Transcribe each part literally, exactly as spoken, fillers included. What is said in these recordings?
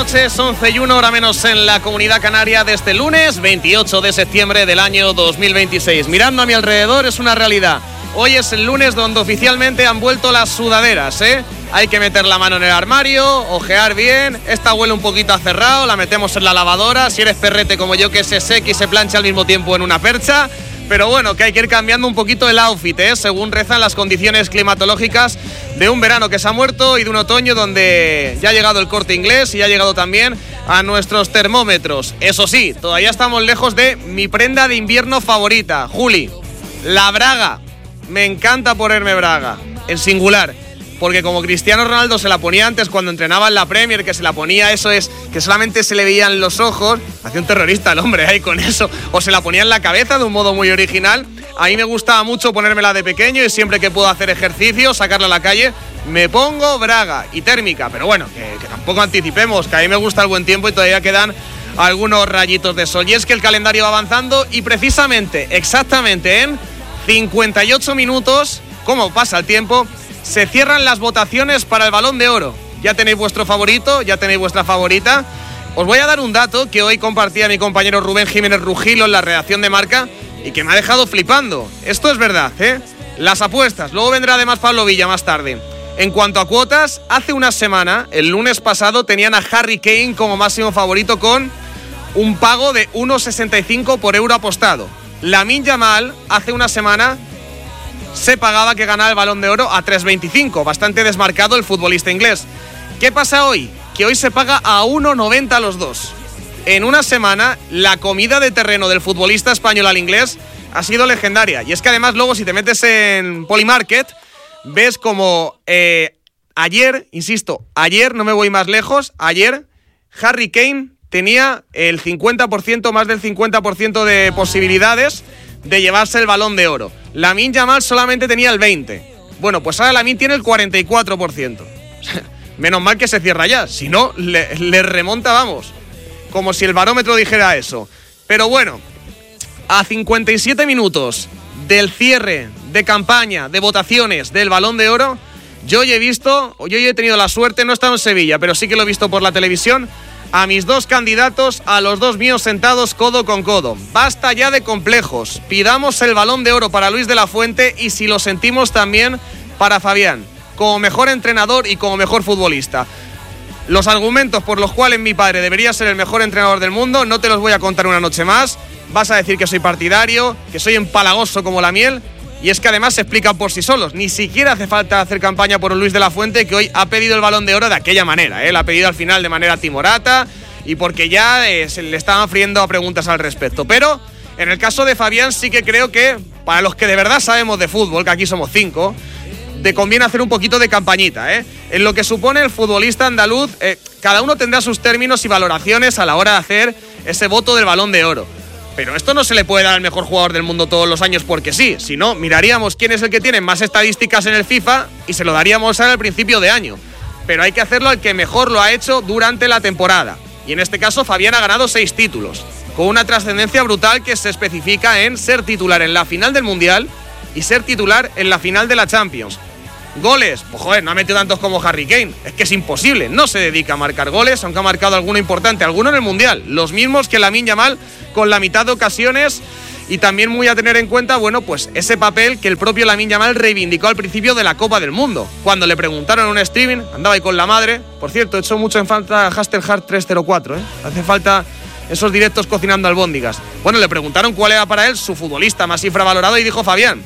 noches, once y uno, hora menos en la Comunidad Canaria, de este lunes veintiocho de septiembre del año dos mil veintiséis. Mirando a mi alrededor es una realidad. Hoy es el lunes donde oficialmente han vuelto las sudaderas, ¿eh? Hay que meter la mano en el armario, ojear bien. Esta huele un poquito a cerrado, la metemos en la lavadora. Si eres perrete como yo, que se seque y se plancha al mismo tiempo en una percha. Pero bueno, que hay que ir cambiando un poquito el outfit, ¿eh? Según rezan las condiciones climatológicas de un verano que se ha muerto y de un otoño donde ya ha llegado el Corte Inglés y ya ha llegado también a nuestros termómetros. Eso sí, todavía estamos lejos de mi prenda de invierno favorita, Juli, la braga. Me encanta ponerme braga, en singular, porque como Cristiano Ronaldo se la ponía antes cuando entrenaba en la Premier, que se la ponía, eso es, que solamente se le veían los ojos, hacía un terrorista el hombre ahí con eso, o se la ponía en la cabeza de un modo muy original. A mí me gustaba mucho ponérmela de pequeño y siempre que puedo hacer ejercicio, sacarla a la calle, me pongo braga y térmica, pero bueno, que, que tampoco anticipemos, que a mí me gusta el buen tiempo y todavía quedan algunos rayitos de sol. Y es que el calendario va avanzando y precisamente, exactamente en cincuenta y ocho minutos, como pasa el tiempo, se cierran las votaciones para el Balón de Oro. Ya tenéis vuestro favorito, ya tenéis vuestra favorita. Os voy a dar un dato que hoy compartía mi compañero Rubén Jiménez Rugilo en la redacción de Marca y que me ha dejado flipando. Esto es verdad, ¿eh? Las apuestas. Luego vendrá además Pablo Villa más tarde. En cuanto a cuotas, hace una semana, el lunes pasado, tenían a Harry Kane como máximo favorito con un pago de uno sesenta y cinco por euro apostado. Lamine Yamal hace una semana se pagaba que ganaba el Balón de Oro a tres veinticinco, bastante desmarcado el futbolista inglés. ¿Qué pasa hoy? Que hoy se paga a uno noventa los dos. En una semana, la comida de terreno del futbolista español al inglés ha sido legendaria. Y es que además luego si te metes en Polymarket, ves como eh, ayer, insisto, ayer, no me voy más lejos, ayer Harry Kane tenía el cincuenta por ciento, más del cincuenta por ciento de posibilidades de llevarse el Balón de Oro. Lamine Yamal solamente tenía el veinte por ciento. Bueno, pues ahora Lamine tiene el cuarenta y cuatro por ciento. Menos mal que se cierra ya, si no, le, le remonta, vamos, como si el barómetro dijera eso. Pero bueno, a cincuenta y siete minutos del cierre de campaña, de votaciones del Balón de Oro, yo hoy he visto, yo hoy he tenido la suerte, no he estado en Sevilla, pero sí que lo he visto por la televisión, a mis dos candidatos, a los dos míos sentados codo con codo. Basta ya de complejos. Pidamos el Balón de Oro para Luis de la Fuente y, si lo sentimos, también para Fabián, como mejor entrenador y como mejor futbolista. Los argumentos por los cuales mi padre debería ser el mejor entrenador del mundo no te los voy a contar una noche más. Vas a decir que soy partidario, que soy empalagoso como la miel. Y es que además se explican por sí solos. Ni siquiera hace falta hacer campaña por Luis de la Fuente, que hoy ha pedido el Balón de Oro de aquella manera, ¿eh? Lo ha pedido al final de manera timorata y porque ya eh, se le estaban friendo a preguntas al respecto. Pero en el caso de Fabián sí que creo que, para los que de verdad sabemos de fútbol, que aquí somos cinco, te conviene hacer un poquito de campañita, ¿eh? En lo que supone el futbolista andaluz, eh, cada uno tendrá sus términos y valoraciones a la hora de hacer ese voto del Balón de Oro. Pero esto no se le puede dar al mejor jugador del mundo todos los años porque sí. Si no, miraríamos quién es el que tiene más estadísticas en el FIFA y se lo daríamos al principio de año. Pero hay que hacerlo al que mejor lo ha hecho durante la temporada. Y en este caso Fabián ha ganado seis títulos, con una trascendencia brutal que se especifica en ser titular en la final del Mundial y ser titular en la final de la Champions. Goles, pues joder, no ha metido tantos como Harry Kane. Es que es imposible, no se dedica a marcar goles, aunque ha marcado alguno importante, alguno en el Mundial. Los mismos que Lamine Yamal, con la mitad de ocasiones. Y también muy a tener en cuenta, bueno, pues ese papel que el propio Lamine Yamal reivindicó al principio de la Copa del Mundo. Cuando le preguntaron en un streaming, andaba ahí con la madre. Por cierto, he hecho mucho en falta Hastelhard tres cero cuatro, ¿eh? Hace falta esos directos cocinando albóndigas. Bueno, le preguntaron cuál era para él su futbolista más infravalorado y dijo Fabián.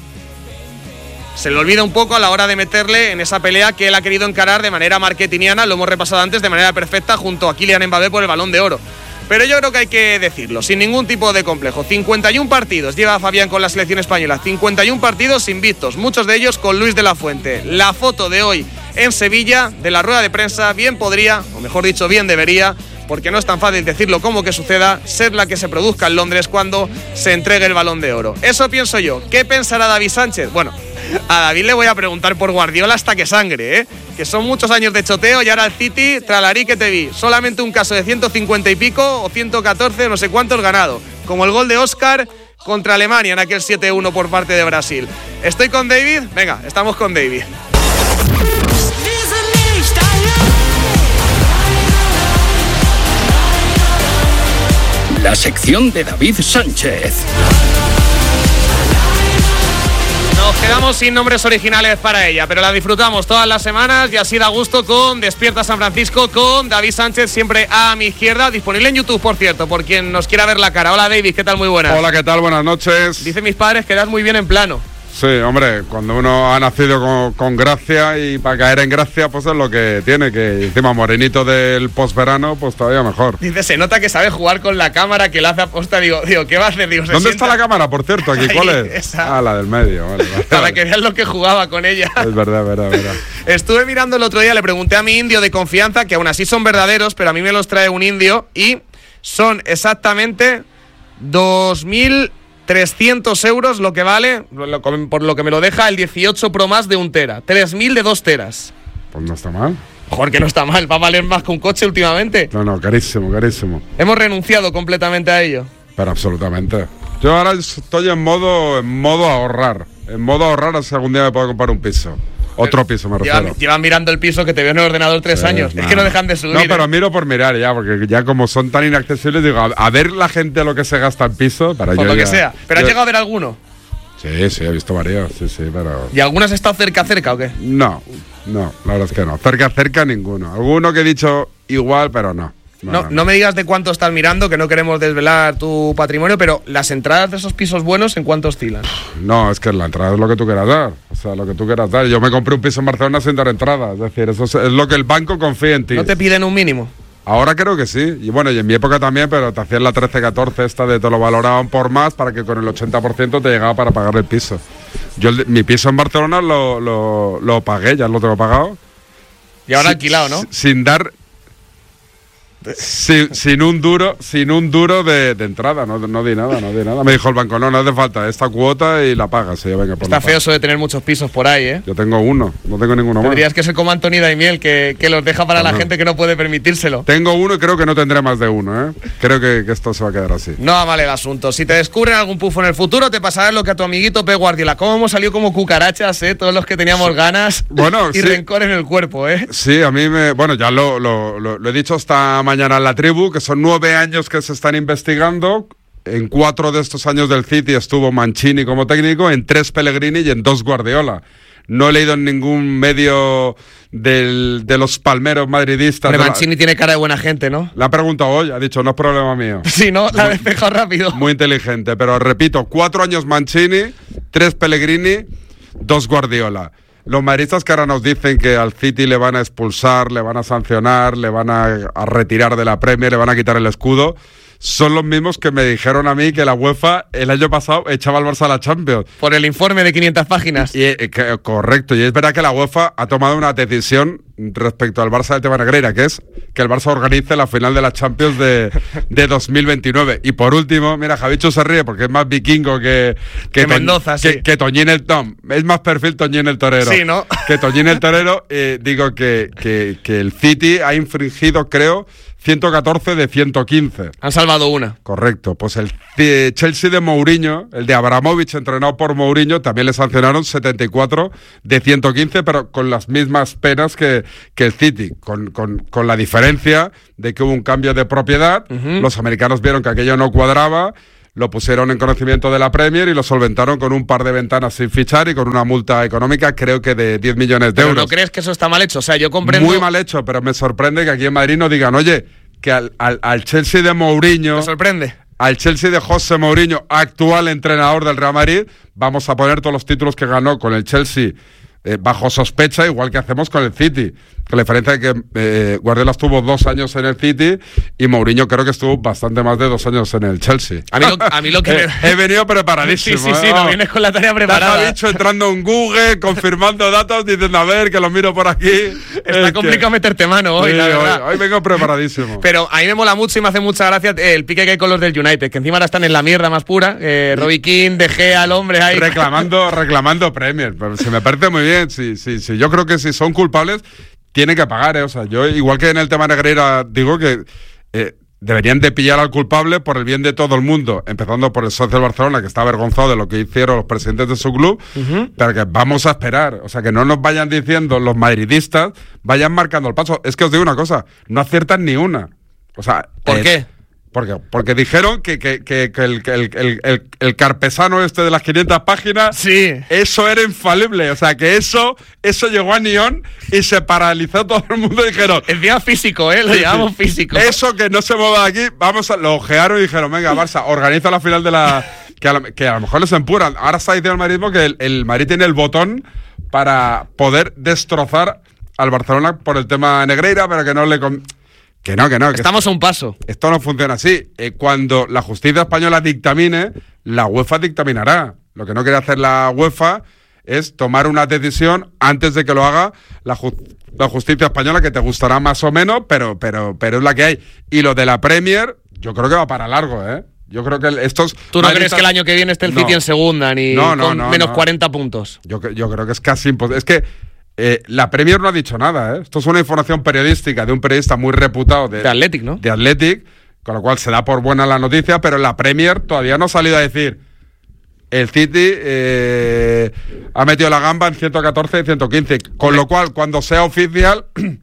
Se le olvida un poco a la hora de meterle en esa pelea que él ha querido encarar de manera marketingiana, lo hemos repasado antes, de manera perfecta junto a Kylian Mbappé por el Balón de Oro. Pero yo creo que hay que decirlo, sin ningún tipo de complejo. cincuenta y uno partidos lleva Fabián con la selección española, cincuenta y uno partidos invictos, muchos de ellos con Luis de la Fuente. La foto de hoy en Sevilla, de la rueda de prensa, bien podría, o mejor dicho, bien debería, porque no es tan fácil decirlo como que suceda, ser la que se produzca en Londres cuando se entregue el Balón de Oro. Eso pienso yo. ¿Qué pensará David Sánchez? Bueno, a David le voy a preguntar por Guardiola hasta que sangre, ¿eh? Que son muchos años de choteo y ahora el City, tralarí que te vi. Solamente un caso de ciento cincuenta y pico o ciento catorce, no sé cuántos ganado. Como el gol de Oscar contra Alemania en aquel siete uno por parte de Brasil. ¿Estoy con David? Venga, estamos con David. la sección de David Sánchez. Nos quedamos sin nombres originales para ella, pero la disfrutamos todas las semanas y así da gusto con Despierta San Francisco con David Sánchez, siempre a mi izquierda, disponible en YouTube, por cierto, por quien nos quiera ver la cara. Hola David, ¿qué tal? Muy buenas. Hola, ¿qué tal? Buenas noches. Dicen mis padres que das muy bien en plano. Sí, hombre, cuando uno ha nacido con, con gracia y para caer en gracia, pues es lo que tiene, que encima morenito del posverano, pues todavía mejor. Dice, se nota que sabe jugar con la cámara, que la hace aposta. Digo, digo, ¿qué va a hacer? Digo, ¿se ¿Dónde sienta? está la cámara, por cierto? ¿Aquí cuál es? Esa. Ah, la del medio, vale, vale, Para vale. que vean lo que jugaba con ella. Es verdad, verdad, verdad. Estuve mirando el otro día, le pregunté a mi indio de confianza, que aún así son verdaderos, pero a mí me los trae un indio, y son exactamente dos mil trescientos euros lo que vale, por lo que me lo deja el dieciocho Pro Max de un tera. tres mil de dos teras. Pues no está mal. Joder, que no está mal, va a valer más que un coche últimamente. No, no, carísimo, carísimo. Hemos renunciado completamente a ello. Pero absolutamente. Yo ahora estoy en modo, en modo ahorrar. En modo ahorrar hasta algún día me puedo comprar un piso. Otro piso, me refiero. Llevan, llevan mirando el piso que te veo en el ordenador tres Sí, años. nah. Es que no dejan de subir. No, pero ¿eh? miro por mirar ya, porque ya como son tan inaccesibles, digo, a, a ver la gente lo que se gasta en piso. Para Por yo lo ya, que sea. ¿Pero yo, has llegado a ver alguno? Sí, sí, he visto varios, sí, sí, pero... ¿Y alguno has estado cerca, cerca o qué? No, no, la verdad es que no. Cerca, cerca ninguno. Alguno que he dicho igual, pero no. No, No, no, no no. me digas de cuánto estás mirando, que no queremos desvelar tu patrimonio, pero las entradas de esos pisos buenos, ¿en cuánto oscilan? No, es que la entrada es lo que tú quieras dar. O sea, lo que tú quieras dar. Yo me compré un piso en Barcelona sin dar entrada. Es decir, eso es, es lo que el banco confía en ti. ¿No te piden un mínimo? Ahora creo que sí. Y bueno, y en mi época también, pero te hacían la trece catorce esta de te lo valoraban por más para que con el ochenta por ciento te llegaba para pagar el piso. Yo el, mi piso en Barcelona lo, lo, lo pagué, ya lo tengo pagado. Y ahora Sin- alquilado, ¿no? Sin dar... Sin, sin un duro, sin un duro de, de entrada, no, no di nada, no di nada. Me dijo el banco, no, no hace falta esta cuota y la pagas. Y yo, venga, pues Está la feo pago. eso de tener muchos pisos por ahí, ¿eh? Yo tengo uno, no tengo ninguno más. Tendrías que ser como Anthony Daimiel, que, que los deja para la Ajá. gente que no puede permitírselo. Tengo uno y creo que no tendré más de uno, ¿eh? Creo que, que esto se va a quedar así. No va mal el asunto. Si te descubren algún pufo en el futuro, te pasará lo que a tu amiguito Pep Guardiola. Cómo hemos salido como cucarachas, ¿eh? Todos los que teníamos ganas Bueno, y sí. rencor en el cuerpo, ¿eh? Sí, a mí me... Bueno, ya lo, lo, lo, lo he dicho esta mañana en la tribu, que son nueve años que se están investigando. En cuatro de estos años del City estuvo Mancini como técnico, en tres Pellegrini y en dos Guardiola. No he leído en ningún medio del, de los palmeros madridistas. Hombre, de la- Mancini tiene cara de buena gente, ¿no? Le ha preguntado hoy, ha dicho, no es problema mío. Sí, ¿no? La ha despejado rápido. Muy inteligente, pero repito, cuatro años Mancini, tres Pellegrini, dos Guardiola. Los madridistas que ahora nos dicen que al City le van a expulsar, le van a sancionar, le van a, a retirar de la Premier, le van a quitar el escudo, son los mismos que me dijeron a mí que la UEFA el año pasado echaba al Barça a la Champions. Por el informe de quinientas páginas. Y, eh, que- correcto, y es verdad que la UEFA ha tomado una decisión respecto al Barça de Tebas Negreira, que es que el Barça organice la final de la Champions de, de dos mil veintinueve. Y por último, mira, Javicho se ríe porque es más vikingo que... Que Toñ- Mendoza, que, sí. que Toñín el Tom. Es más perfil Toñín el Torero. Sí, ¿no? Que Toñín el Torero, eh, digo que, que, que el City ha infringido, creo, ciento catorce de ciento quince. Han salvado una. Correcto, pues el C- Chelsea de Mourinho, el de Abramovich entrenado por Mourinho, también le sancionaron setenta y cuatro de ciento quince, pero con las mismas penas que, que el City, con, con, con la diferencia de que hubo un cambio de propiedad, Ujú. los americanos vieron que aquello no cuadraba, lo pusieron en conocimiento de la Premier y lo solventaron con un par de ventanas sin fichar y con una multa económica, creo que de diez millones de Pero euros. ¿no crees que eso está mal hecho? O sea, yo comprendo... Muy mal hecho, pero me sorprende que aquí en Madrid no digan, oye, que al, al, al Chelsea de Mourinho... ¿Te sorprende? Al Chelsea de José Mourinho, actual entrenador del Real Madrid, vamos a poner todos los títulos que ganó con el Chelsea eh, bajo sospecha, igual que hacemos con el City. Con la diferencia de que eh, Guardiola estuvo dos años en el City y Mourinho creo que estuvo bastante más de dos años en el Chelsea. A mí lo, a mí lo que... Eh, he venido preparadísimo. Sí, sí, sí, ¿eh? no vienes con la tarea preparada. Te has dicho entrando en Google, confirmando datos, diciendo, a ver, que lo miro por aquí. Está Es complicado que- meterte mano hoy, Sí, la verdad. Hoy, hoy vengo preparadísimo. Pero a mí me mola mucho y me hace mucha gracia el pique que hay con los del United, que encima ahora están en la mierda más pura. Eh, Robbie King, De Gea, el hombre ahí. reclamando, reclamando Premier. Pero se me parece muy bien. Sí, sí, sí. Yo creo que si son culpables, tienen que pagar, ¿eh? O sea, yo, igual que en el tema Negreira, digo que eh, deberían de pillar al culpable por el bien de todo el mundo, empezando por el socio del Barcelona, que está avergonzado de lo que hicieron los presidentes de su club, Ujú. pero que vamos a esperar. O sea, que no nos vayan diciendo los madridistas, vayan marcando el paso. Es que os digo una cosa, no aciertan ni una. O sea, ¿Por eh, qué? Porque, porque dijeron que, que, que, que, el, que el, el, el, el carpesano este de las quinientas páginas, sí, eso era infalible. O sea, que eso eso llegó a Nyon y se paralizó todo el mundo y dijeron... Encima físico, ¿eh? Lo sí, llamamos sí. físico. Eso que no se mueva de aquí, vamos a... Lo ojearon y dijeron, venga, Barça, organiza la final de la... Que a lo, que a lo mejor les empuran. Ahora está diciendo el madridismo que el, el Madrid tiene el botón para poder destrozar al Barcelona por el tema Negreira, pero que no le... Con... Que no, que no. Que Estamos esto, a un paso. Esto no funciona así. Eh, cuando la justicia española dictamine, la UEFA dictaminará. Lo que no quiere hacer la UEFA es tomar una decisión antes de que lo haga la, ju la justicia española, que te gustará más o menos, pero, pero, pero es la que hay. Y lo de la Premier, yo creo que va para largo, ¿eh? Yo creo que estos... ¿Tú no crees que el año que viene esté el City no. en segunda, ni no, no, con no, menos no. cuarenta puntos? Yo, yo creo que es casi imposible. Es que Eh, la Premier no ha dicho nada, ¿eh? Esto es una información periodística de un periodista muy reputado de, de Athletic, ¿no? De Athletic, con lo cual se da por buena la noticia, pero la Premier todavía no ha salido a decir el City eh, ha metido la gamba en ciento catorce y ciento quince, con lo cual cuando sea oficial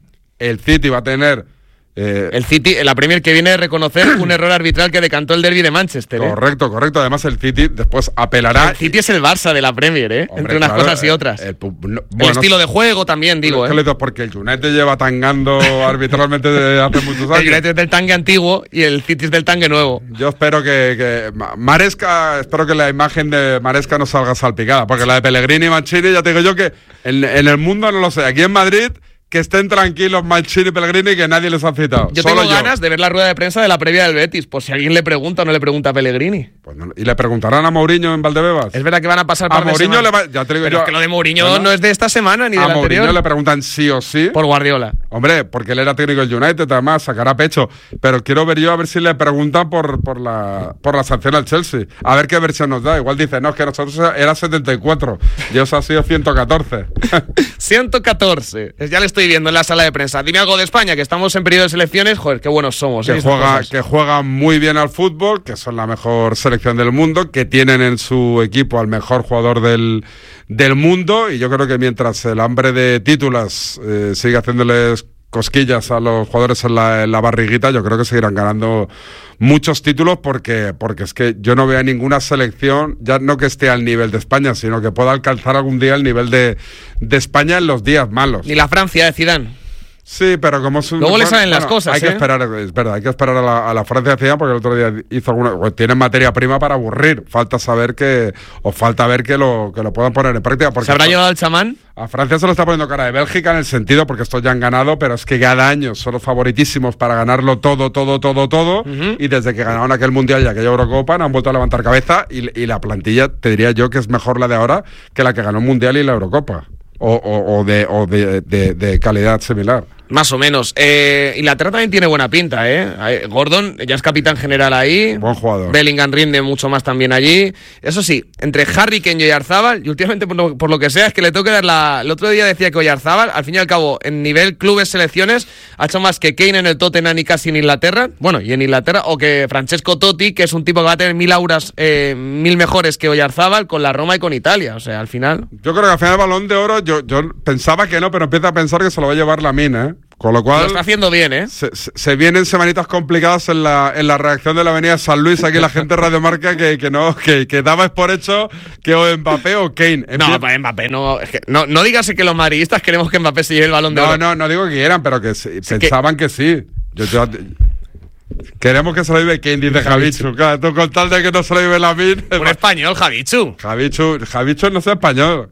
el City va a tener... Eh, el City, la Premier que viene a reconocer un error arbitral que decantó el derbi de Manchester. ¿eh? Correcto, correcto. Además, el City después apelará. El City y... es el Barça de la Premier, ¿eh? Hombre, entre unas claro, cosas y otras. El, el, no, bueno, el estilo de juego también, digo. ¿eh? Porque el United lleva tangando arbitralmente desde hace muchos años. El United es del tangue antiguo y el City es del tangue nuevo. Yo espero que, que Maresca, espero que la imagen de Maresca no salga salpicada, porque la de Pellegrini y Mancini, ya te digo yo que en, en el mundo no lo sé. Aquí en Madrid, que estén tranquilos Mancini y Pellegrini, que nadie les ha citado. Yo Solo tengo yo. ganas de ver la rueda de prensa de la previa del Betis, por si alguien le pregunta o no le pregunta a Pellegrini. Pues no, y le preguntarán a Mourinho en Valdebebas. Es verdad que van a pasar a Mourinho le va, ya te digo Pero yo, es que lo de Mourinho no, no es de esta semana ni de la anterior. A Mourinho le preguntan sí o sí. Por Guardiola. Hombre, porque él era técnico del United, además, sacará pecho. Pero quiero ver yo a ver si le preguntan por, por, la, por la sanción al Chelsea. A ver qué versión nos da. Igual dice, no, es que nosotros era setenta y cuatro y eso ha sido ciento catorce. ciento catorce. Ya le estoy viendo en la sala de prensa. Dime algo de España, que estamos en periodo de selecciones. Joder, qué buenos somos. Que, ¿eh? juega, que juegan muy bien al fútbol, que son la mejor selección del mundo, que tienen en su equipo al mejor jugador del, del mundo. Y yo creo que mientras el hambre de títulos eh, sigue haciéndoles cosquillas a los jugadores en la, en la barriguita, yo creo que seguirán ganando muchos títulos, porque, porque es que yo no veo a ninguna selección, ya no que esté al nivel de España, sino que pueda alcanzar algún día el nivel de, de España en los días malos. Ni la Francia de Zidane. Sí, pero como es un... Luego bueno, le salen bueno, las cosas, hay que ¿eh? esperar, es verdad, hay que esperar a la, a la Francia de Zidane, porque el otro día hizo alguna... Pues tienen materia prima para aburrir, falta saber que... o falta ver que lo, que lo puedan poner en práctica. Porque ¿se habrá llevado al chamán? A Francia se lo está poniendo cara de Bélgica en el sentido, porque estos ya han ganado, pero es que cada año son los favoritísimos para ganarlo todo, todo, todo, todo, uh-huh. Y desde que ganaron aquel Mundial y aquella Eurocopa no han vuelto a levantar cabeza, y, y la plantilla, te diría yo que es mejor la de ahora que la que ganó el Mundial y la Eurocopa, o, o, o, de, o de, de, de calidad similar. Más o menos. Eh, Inglaterra también tiene buena pinta, ¿eh? Gordon ya es capitán general ahí. Buen jugador. Bellingham rinde mucho más también allí. Eso sí, entre Harry Kane y Oyarzábal, y últimamente por lo, por lo que sea, es que le tengo que dar la... El otro día decía que Oyarzábal, al fin y al cabo, en nivel clubes, selecciones, ha hecho más que Kane en el Tottenham y casi en Inglaterra. Bueno, y en Inglaterra, o que Francesco Totti, que es un tipo que va a tener mil auras, eh, mil mejores que Oyarzábal con la Roma y con Italia. O sea, al final... Yo creo que al final el Balón de Oro, yo, yo pensaba que no, pero empiezo a pensar que se lo va a llevar Lamine, ¿eh? Con lo cual... Lo está haciendo bien, ¿eh? Se, se, se vienen semanitas complicadas en la, en la reacción de la avenida San Luis. Aquí la gente de Radio Marca que, que no, que, que dabas por hecho que o Mbappé o Kane. No, Empie... para Mbappé no, es que no. No digas que los madridistas queremos que Mbappé se lleve el Balón de no, Oro. No, no, no digo que quieran, pero que sí, sí, pensaban que, que sí. Yo, yo, queremos que se lo lleve Kane, dice Javichu. Claro, tú con tal de que no se lo lleve Lamine. Un español, Javichu. Javichu, Javichu no es español.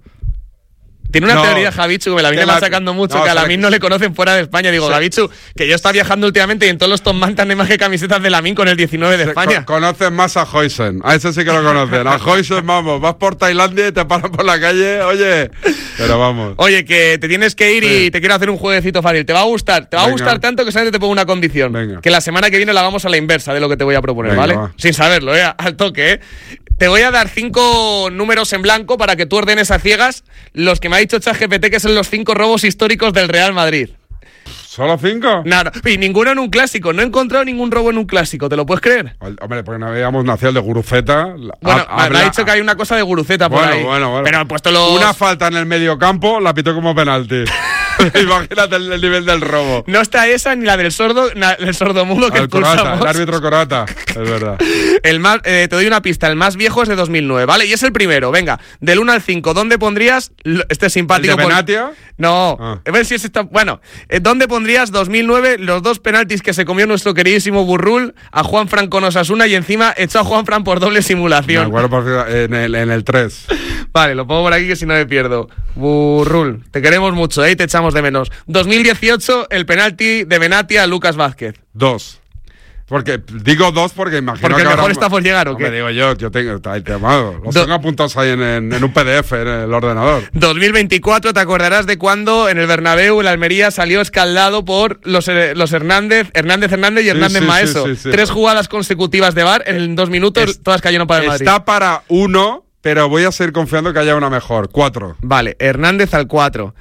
Tiene una no, teoría, Javichu, que me la viene la, sacando mucho, no, que a Lamine no le conocen fuera de España. Digo, sí. Javichu, que yo estaba viajando últimamente y en todos los Tom Mantan hay más que camisetas de Lamine con el diecinueve de España. Con, conocen más a Hoysen, a ese sí que lo conocen. A Hoysen, vamos, vas por Tailandia y te paran por la calle, oye, pero vamos. Oye, que te tienes que ir sí. y te quiero hacer un jueguecito fácil. Te va a gustar, te va Venga. a gustar tanto que solamente te pongo una condición. Venga. Que la semana que viene la hagamos a la inversa de lo que te voy a proponer, Venga, ¿vale? Va. Sin saberlo, ¿eh? Al toque, ¿eh? Te voy a dar cinco números en blanco para que tú ordenes a ciegas los que me ha dicho ChatGPT que son los cinco robos históricos del Real Madrid. ¿Solo cinco? Nada, y ninguno en un clásico. No he encontrado ningún robo en un clásico, ¿te lo puedes creer? Hombre, porque no habíamos nacido el de Guruceta. Bueno, ha, me ha dicho que hay una cosa de Guruceta por bueno, ahí. Bueno, bueno, Pero han puesto los... Una falta en el medio campo, la pitó como penalti. Imagínate el, el nivel del robo. No está esa ni la del sordo, na, el sordomudo que el expulsamos. croata, el árbitro croata, es verdad. El más, eh, te doy una pista, el más viejo es de dos mil nueve, ¿vale? Y es el primero, venga, del uno al cinco, ¿dónde pondrías, este es simpático? ¿El de Benatia? Por... No, ah. a ver si es esta... Bueno, eh, ¿dónde pondrías dos mil nueve los dos penaltis que se comió nuestro queridísimo Burrul a Juan Fran con Osasuna y encima echó a Juan Fran por doble simulación? Me acuerdo por, en, el, en el tres. Vale, lo pongo por aquí que si no me pierdo. Burrul, te queremos mucho, ¿eh? Te echamos de menos. dos mil dieciocho, el penalti de Benatia a Lucas Vázquez. Dos. Porque digo dos porque imagino porque que mejor ahora, está por llegar, ¿o qué? Me digo yo, yo tengo está ahí temado. Los Do- tengo apuntados ahí en, en, en un P D F en el ordenador. dos mil veinticuatro, te acordarás de cuando en el Bernabéu el Almería salió escaldado por los, los Hernández, Hernández Hernández y Hernández sí, Maeso. sí, sí, sí. Tres jugadas consecutivas de V A R en dos minutos, Es- todas cayeron para el Madrid. Está para uno, pero voy a seguir confiando que haya una mejor. Cuatro. Vale, Hernández al cuatro.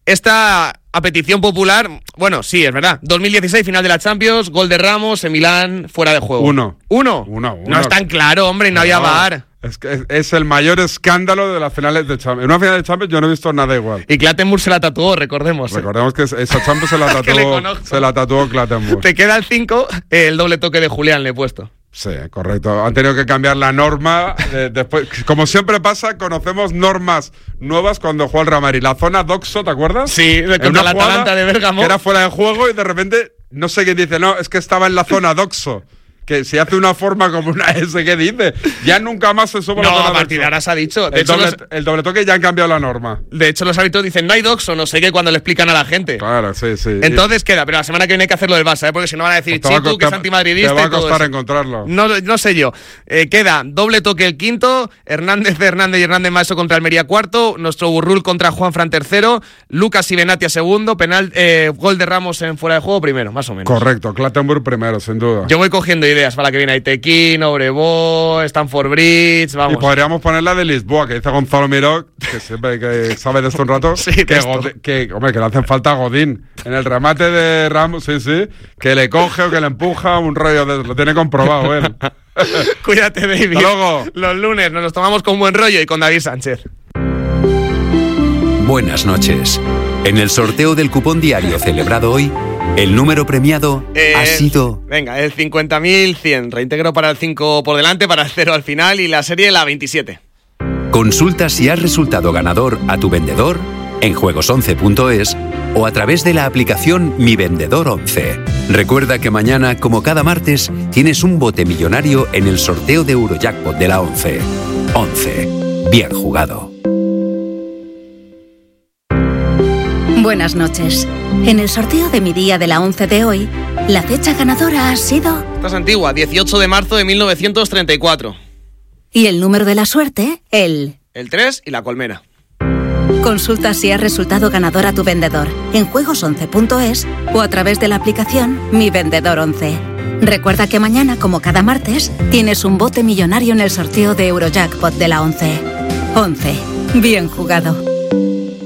Esta a petición popular, bueno, sí, es verdad. dos mil dieciséis, final de la Champions, gol de Ramos en Milán, fuera de juego. Uno. ¿Uno? Uno, uno. No es tan claro, hombre, no, No, había V A R. Es, que es, es el mayor escándalo de las finales de Champions. En una final de Champions yo no he visto nada igual. Y Clattenburg se la tatuó, recordemos. Recordemos que esa Champions se la Que le tatuó, conozco. se la tatuó Clattenburg. Te queda el cinco, el doble toque de Julián le he puesto. Sí, correcto. Han tenido que cambiar la norma. De, después, como siempre pasa, conocemos normas nuevas cuando juega el Real Madrid. La zona doxo, ¿te acuerdas? Sí, de En contra una la jugada Atalanta de Bérgamo. Que era fuera de juego y de repente, no sé quién dice, no, es que estaba en la zona doxo. Que si hace una forma como una S, ¿qué dice? Ya nunca más se sube la No, zona a partir de doxo. ahora se ha dicho. De El hecho, doble, los, el doble toque ya han cambiado la norma. de hecho, los árbitros dicen, no hay doxo, no sé qué, cuando le explican a la gente. Claro, sí, sí. Entonces queda, pero la semana que viene hay que hacerlo del Barça, ¿eh? Porque si no van a decir, Pues te va a Chitu, que es costar- antimadridista Te va a y todo costar eso. encontrarlo. No, no sé yo. Eh, queda doble toque el quinto, Hernández Hernández y Hernández Maeso contra Almería cuarto, nuestro Burrul contra Juan Fran tercero, Lucas y Benatia segundo, penal, eh, gol de Ramos en fuera de juego primero, más o menos. Correcto, Clattenburg primero, sin duda. Yo voy cogiendo ideas para la que viene. Tequín, Obrevó, Stanford Bridge, Y vamos. podríamos poner la de Lisboa, que dice Gonzalo Miró, que siempre que sabe de esto un rato, Sí, de que, esto. Godi- que, hombre, que le hacen falta a Godín. En el remate de Ramos, sí, sí, que le coge o que le empuja un rollo de... Lo tiene comprobado él. Cuídate, David. Hasta luego. Los lunes nos los tomamos con buen rollo y con David Sánchez. Buenas noches. En el sorteo del cupón diario celebrado hoy, el número premiado Eh, ha sido... Venga, el cincuenta mil cien. Reintegro para el cinco por delante, para el cero al final y la serie la veintisiete. Consulta si has resultado ganador a tu vendedor en juegos once punto es o a través de la aplicación Mi Vendedor once. Recuerda que mañana, como cada martes, tienes un bote millonario en el sorteo de Eurojackpot de la once. once. Bien jugado. Buenas noches. En el sorteo de mi día de la once de hoy, la fecha ganadora ha sido... Esta es antigua, dieciocho de marzo de mil novecientos treinta y cuatro. Y el número de la suerte, el... El tres y la colmena. Consulta si has resultado ganador a tu vendedor en juegos once punto es o a través de la aplicación Mi Vendedor once. Recuerda que mañana, como cada martes, tienes un bote millonario en el sorteo de Eurojackpot de la once. once. Bien jugado.